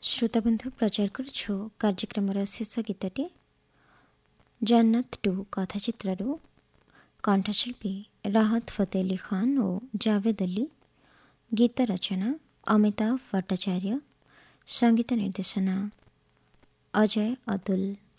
ଶ୍ରୋତାବନ୍ଧୁ ପ୍ରଚାର କରୁଛୁ କାର୍ଯ୍ୟକ୍ରମର ଶେଷ ଗୀତଟି ଜନ୍ନତ 2 କଥାଚିତ୍ରରୁ କଣ୍ଠଶିଳ୍ପୀ ରାହତ ଫତେ ଅଲି ଖାନ୍ ଓ ଜାଭେଦ ଅଲି, ଗୀତ ରଚନା ଅମିତାଭ ଭଟ୍ଟାଚାର୍ଯ୍ୟ, ସଙ୍ଗୀତ ନିର୍ଦ୍ଦେଶନା ଅଜୟ ଅତୁଲ।